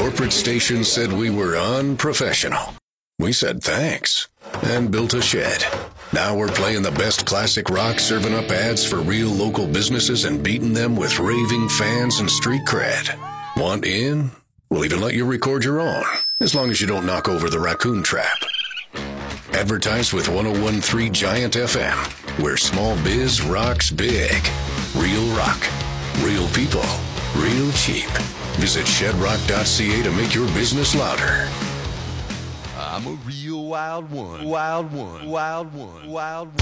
corporate station said we were unprofessional. We said thanks and built a shed. Now we're playing the best classic rock, serving up ads for real local businesses and beating them with raving fans and street cred. Want in? We'll even let you record your own, as long as you don't knock over the raccoon trap. Advertise with 101.3 Giant FM, where small biz rocks big. Real rock, real people, real cheap. Visit shedrock.ca to make your business louder. I'm a real wild one, wild one, wild one, wild one.